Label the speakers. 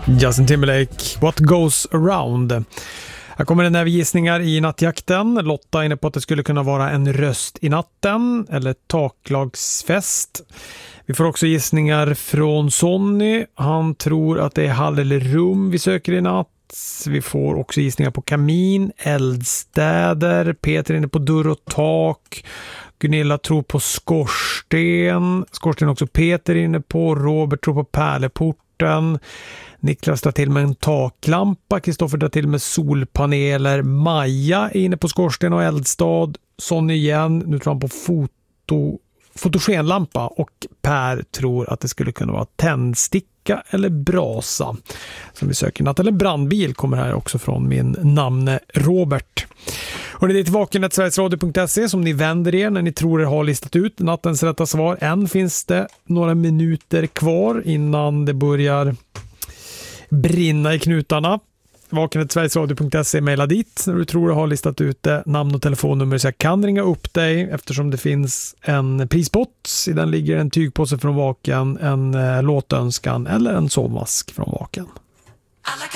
Speaker 1: Justin Timberlake, What Goes Around. Här kommer det några gissningar i nattjakten. Lotta är inne på att det skulle kunna vara en röst i natten eller taklagsfest. Vi får också gissningar från Sonny. Han tror att det är hall eller rum vi söker i natt. Vi får också gissningar på kamin, eldstäder. Peter är inne på dörr och tak. Gunilla tror på skorsten. Skorsten också Peter är inne på. Robert tror på pärleporten. Niklas drar till med en taklampa. Kristoffer drar till med solpaneler. Maja är inne på skorsten och eldstad. Sonny igen. Nu tror han på fotogenlampa. Och Per tror att det skulle kunna vara tändsticka eller brasa som vi söker natt. Eller brandbil kommer här också från min namne Robert. Och det är till vaken@sverigesradio.se som ni vänder er när ni tror er har listat ut nattens rätta svar. Än finns det några minuter kvar innan det börjar brinna i knutarna. Vaken@sverigesradio.se, mejla dit när du tror du har listat ut det, namn och telefonnummer så jag kan ringa upp dig eftersom det finns en prispott. I den ligger en tygpåse från Vaken, en låtönskan eller en sovmask från Vaken.